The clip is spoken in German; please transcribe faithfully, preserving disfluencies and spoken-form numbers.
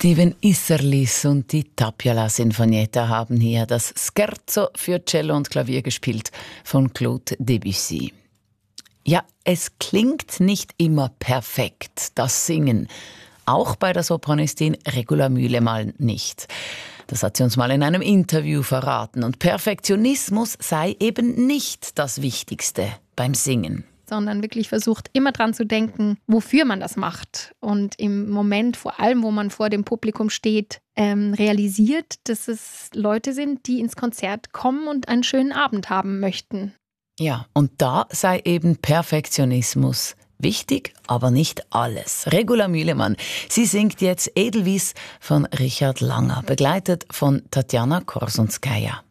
Steven Isserlis und die Tapiola Sinfonietta haben hier das Scherzo für Cello und Klavier gespielt von Claude Debussy. Ja, es klingt nicht immer perfekt, das Singen. Auch bei der Sopranistin Regula Mühlemal nicht. Das hat sie uns mal in einem Interview verraten. Und Perfektionismus sei eben nicht das Wichtigste beim Singen. Sondern wirklich versucht, immer dran zu denken, wofür man das macht. Und im Moment, vor allem, wo man vor dem Publikum steht, ähm, realisiert, dass es Leute sind, die ins Konzert kommen und einen schönen Abend haben möchten. Ja, und da sei eben Perfektionismus wichtig, aber nicht alles. Regula Mühlemal, sie singt jetzt Edelwies von Richard Langer, begleitet von Tatjana Korsunskaja.